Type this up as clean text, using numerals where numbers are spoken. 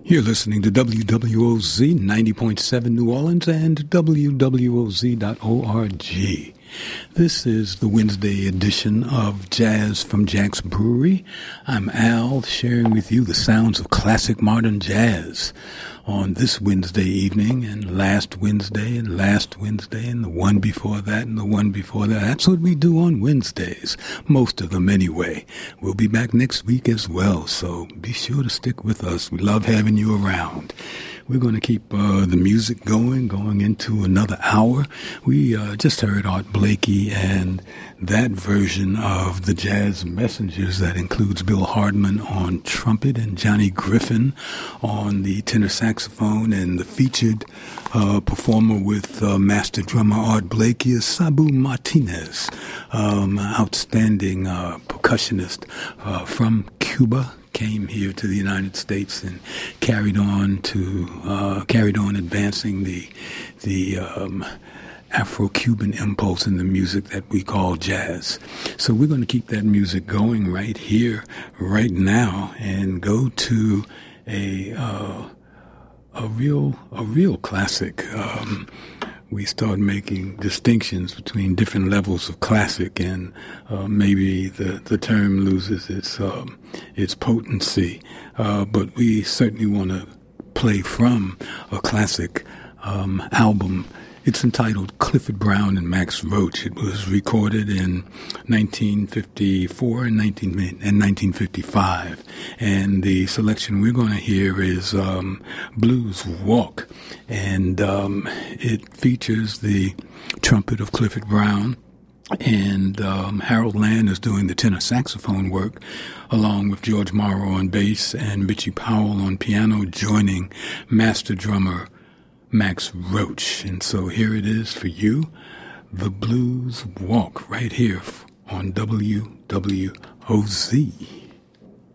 You're listening to WWOZ 90.7 New Orleans and WWOZ.org. This is the Wednesday edition of Jazz from Jack's Brewery. I'm Al, sharing with you the sounds of classic modern jazz on this Wednesday evening and last Wednesday and the one before that and the one before that. That's what we do on Wednesdays, most of them anyway. We'll be back next week as well, so be sure to stick with us. We love having you around. We're going to keep the music going into another hour. We just heard Art Blakey and that version of the Jazz Messengers that includes Bill Hardman on trumpet and Johnny Griffin on the tenor saxophone, and the featured performer with master drummer Art Blakey is Sabu Martinez, outstanding percussionist from Cuba. Came here to the United States and carried on advancing the Afro-Cuban impulse in the music that we call jazz. So we're going to keep that music going right here, right now, and go to a real classic. We start making distinctions between different levels of classic, and maybe the term loses its potency. But we certainly want to play from a classic album. It's entitled Clifford Brown and Max Roach. It was recorded in 1954 and 1955. And the selection we're going to hear is Blues Walk. And it features the trumpet of Clifford Brown. And Harold Land is doing the tenor saxophone work, along with George Morrow on bass and Richie Powell on piano, joining master drummer Max Roach. And so here it is for you, the Blues Walk, right here on WWOZ.